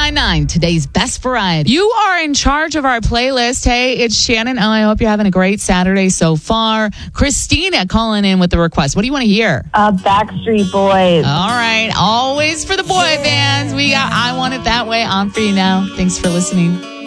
1099, today's best variety. You are in charge of our playlist. Hey, it's Shannon. I hope you're having a great Saturday so far. Christina calling in with the request. What do you want to hear? Backstreet Boys. All right. Always for the boy bands. We got I Want It That Way on for you now. Thanks for listening.